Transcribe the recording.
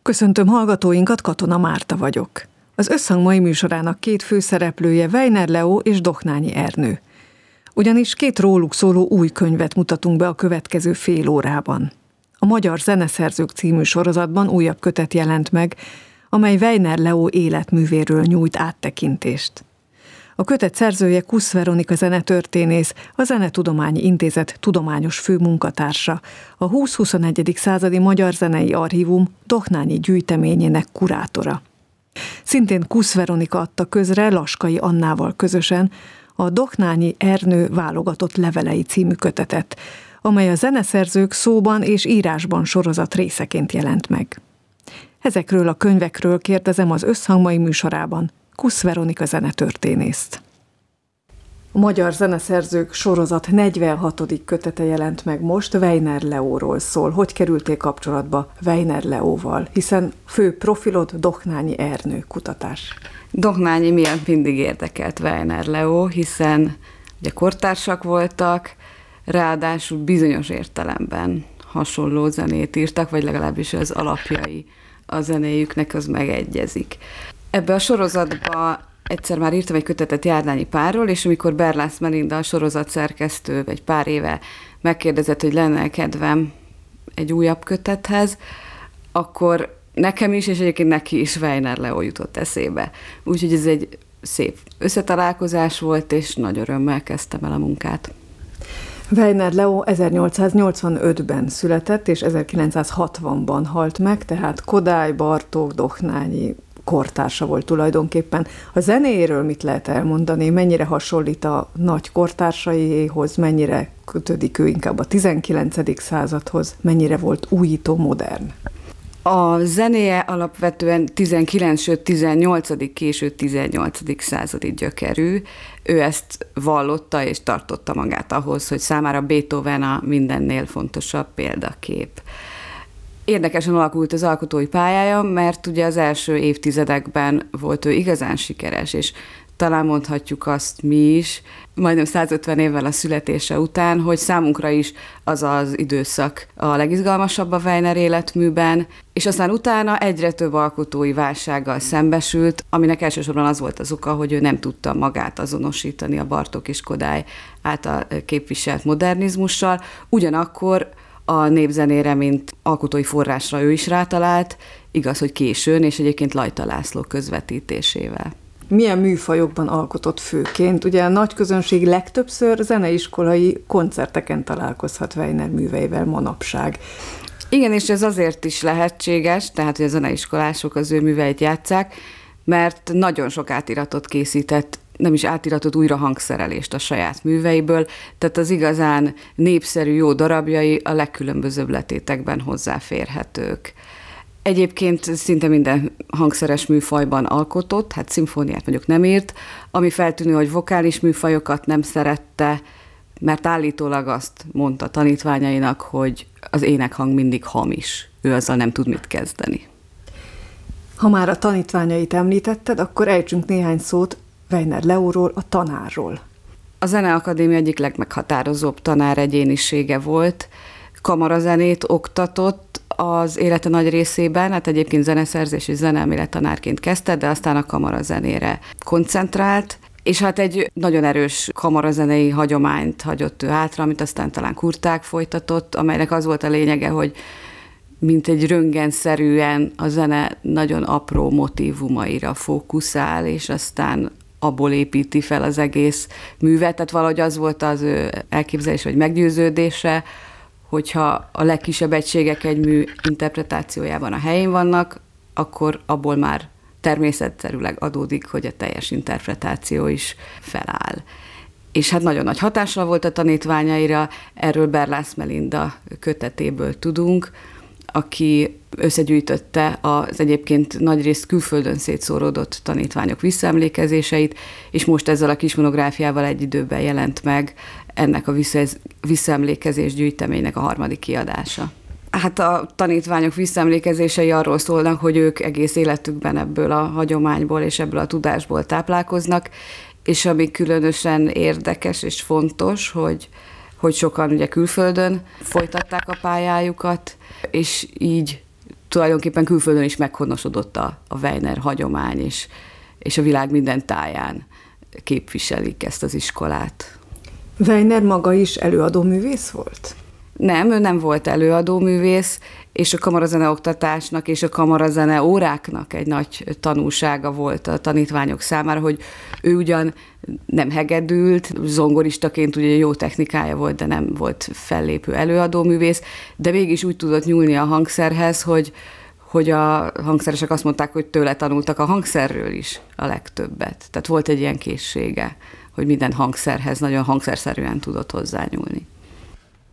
Köszöntöm hallgatóinkat, Katona Márta vagyok. Az Összhang mai műsorának két főszereplője Weiner Leó és Doknányi Ernő. Ugyanis két róluk szóló új könyvet mutatunk be a következő fél órában. A Magyar Zeneszerzők című sorozatban újabb kötet jelent meg, amely Weiner Leó életművéről nyújt áttekintést. A kötet szerzője Kusz Veronika zenetörténész, a Zenetudományi Intézet tudományos főmunkatársa, a 20-21. századi Magyar Zenei Archívum Doknányi gyűjteményének kurátora. Szintén Kusz Veronika adta közre Laskai Annával közösen a Doknányi Ernő válogatott levelei című kötetet, amely a zeneszerzők szóban és írásban sorozat részeként jelent meg. Ezekről a könyvekről kérdezem az Összhang mai műsorában Kusz Veronika zenetörténészt. A Magyar Zeneszerzők sorozat 46. kötete jelent meg most, Weiner Leóról szól. Hogy kerültél kapcsolatba Weiner Leóval? Hiszen fő profilod Doknányi Ernő kutatás. Doknányi miatt mindig érdekelt Weiner Leó, hiszen ugye kortársak voltak, ráadásul bizonyos értelemben hasonló zenét írtak, vagy legalábbis az alapjai a zenéjüknek az megegyezik. Ebbe a sorozatba egyszer már írtam egy kötetet Járdányi Pálról, és amikor Berlász Melinda, a sorozat szerkesztő, egy pár éve megkérdezett, hogy lenne kedvem egy újabb kötethez, akkor nekem is, és egyébként neki is Weiner Leó jutott eszébe. Úgyhogy ez egy szép összetalálkozás volt, és nagy örömmel kezdtem el a munkát. Weiner Leó 1885-ben született, és 1960-ban halt meg, tehát Kodály, Bartók, Doknányi kortársa volt tulajdonképpen. A zenéjéről mit lehet elmondani? Mennyire hasonlít a nagy kortársaiéhoz, mennyire kötődik ő inkább a 19. századhoz, mennyire volt újító, modern? A zenéje alapvetően 19, sőt 18., késő 18. századi gyökerű. Ő ezt vallotta és tartotta magát ahhoz, hogy számára Beethoven a mindennél fontosabb példakép. Érdekesen alakult az alkotói pályája, mert ugye az első évtizedekben volt ő igazán sikeres, és talán mondhatjuk azt mi is, majdnem 150 évvel a születése után, hogy számunkra is az az időszak a legizgalmasabb a Weiner életműben, és aztán utána egyre több alkotói válsággal szembesült, aminek elsősorban az volt az oka, hogy ő nem tudta magát azonosítani a Bartók és Kodály által képviselt modernizmussal, ugyanakkor a népzenére, mint alkotói forrásra ő is rátalált, igaz, hogy későn, és egyébként Lajta László közvetítésével. Milyen műfajokban alkotott főként? Ugye a nagy közönség legtöbbször zeneiskolai koncerteken találkozhat Weiner műveivel manapság. Igen, és ez azért is lehetséges, tehát hogy a zeneiskolások az ő műveit játsszák, mert nagyon sok átiratot készített, nem is átiratot, újra hangszerelést a saját műveiből, tehát az igazán népszerű jó darabjai a legkülönbözőbb letétekben hozzáférhetők. Egyébként szinte minden hangszeres műfajban alkotott, hát szimfóniát mondjuk nem írt, ami feltűnő, hogy vokális műfajokat nem szerette, mert állítólag azt mondta tanítványainak, hogy az énekhang mindig hamis, ő azzal nem tud mit kezdeni. Ha már a tanítványait említetted, akkor ejtsünk néhány szót Weiner Leóról, a tanárról. A Zeneakadémia egyik legmeghatározóbb tanáregyénisége volt, kamarazenét oktatott az élete nagy részében, hát egyébként zeneszerzés és zeneelmélet tanárként kezdte, de aztán a kamarazenére koncentrált, és hát egy nagyon erős kamarazenei hagyományt hagyott ő hátra, amit aztán talán Kurták folytatott, amelynek az volt a lényege, hogy mint egy röntgenszerűen a zene nagyon apró motívumaira fókuszál, és aztán abból építi fel az egész művet. Tehát valahogy az volt az ő elképzelés, vagy meggyőződése, hogyha a legkisebb egységek egy mű interpretációjában a helyén vannak, akkor abból már természetszerűleg adódik, hogy a teljes interpretáció is feláll. És hát nagyon nagy hatással volt a tanítványaira, erről Berlász Melinda kötetéből tudunk, aki összegyűjtötte az egyébként nagyrészt külföldön szétszóródott tanítványok visszaemlékezéseit, és most ezzel a kis monográfiával egy időben jelent meg ennek a visszaemlékezés gyűjteménynek a 3. kiadása. Hát a tanítványok visszaemlékezései arról szólnak, hogy ők egész életükben ebből a hagyományból és ebből a tudásból táplálkoznak, és ami különösen érdekes és fontos, hogy sokan ugye külföldön folytatták a pályájukat, és így tulajdonképpen külföldön is meghonosodott a Weiner hagyomány, és a világ minden táján képviselik ezt az iskolát. Weiner maga is előadóművész volt? Nem, ő nem volt előadóművész, és a kamarazene oktatásnak és a kamarazene óráknak egy nagy tanulsága volt a tanítványok számára, hogy ő ugyan nem hegedült, zongoristaként ugye jó technikája volt, de nem volt fellépő előadóművész, de mégis úgy tudott nyúlni a hangszerhez, hogy a hangszeresek azt mondták, hogy tőle tanultak a hangszerről is a legtöbbet. Tehát volt egy ilyen készsége, hogy minden hangszerhez nagyon hangszerszerűen tudott hozzányúlni.